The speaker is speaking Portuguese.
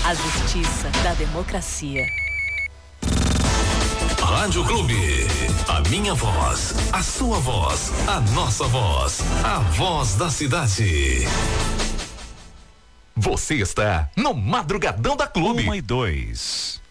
A justiça da democracia. Rádio Clube. A minha voz, a sua voz, a nossa voz. A voz da cidade. Você está no Madrugadão da Clube. 1 e 2.